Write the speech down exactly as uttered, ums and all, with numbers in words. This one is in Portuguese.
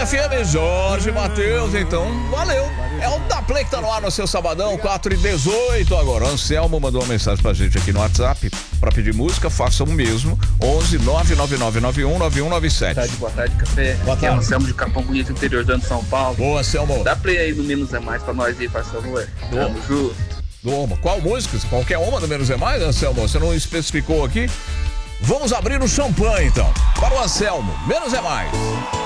F M, Jorge Matheus, então valeu. É o Da Play que tá no ar no seu sabadão, quatro e dezoito agora. O Anselmo mandou uma mensagem pra gente aqui no WhatsApp pra pedir música, façam o mesmo. onze nove nove nove nove um nove um nove sete. Boa tarde, boa tarde, café. Boa Aqui é tarde. o Anselmo de Capão Bonito, interior de São Paulo. Boa, Anselmo. Dá play aí no Menos é Mais pra nós aí, faz favor. Tamo junto. Do Oma. Qual música? Qualquer uma do Menos é Mais, Anselmo? Você não especificou aqui? Vamos abrir o champanhe, então. Para o Anselmo, Menos é Mais.